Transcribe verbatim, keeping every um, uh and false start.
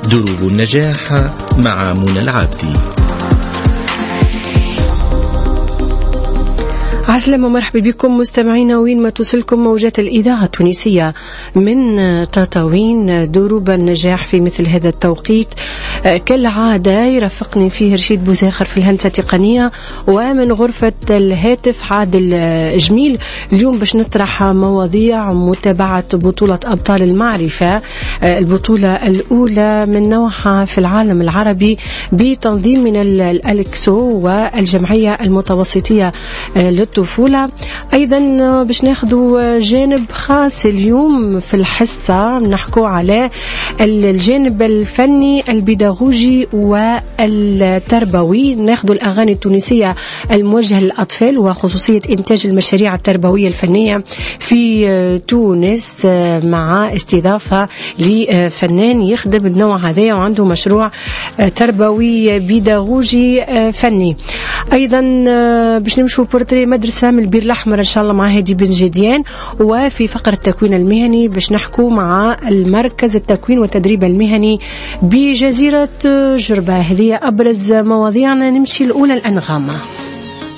دروب النجاح مع منى العابدي. عسلامة ومرحبا بكم مستمعينا وين ما توصلكم موجات الإذاعة التونسية من تطاوين دروب النجاح في مثل هذا التوقيت. كالعادة يرافقني فيه رشيد بوزاخر في الهندسة التقنية، ومن غرفة الهاتف عادل جميل. اليوم باش نطرح مواضيع متابعة بطولة أبطال المعرفة، البطولة الأولى من نوعها في العالم العربي بتنظيم من الألكسو والجمعية المتوسطية للطفولة. أيضا باش ناخذوا جانب خاص اليوم في الحصة، نحكوا على الجانب الفني البيداغوجي والتربوي. ناخذوا الأغاني التونسية الموجهة للأطفال وخصوصية إنتاج المشاريع التربوية الفنية في تونس، مع استضافة لفنان يخدم النوع هذا وعنده مشروع تربوي بيداغوجي فني. أيضا باش نمشوا بورتري مدرسة من البير الأحمر إن شاء الله مع هادي بن جديان. وفي فقرة التكوين المهني باش نحكوا مع المركز التكوين والتدريب المهني بجزيرة جربة. هذه أبرز مواضيعنا. نمشي الأولى الأنغام.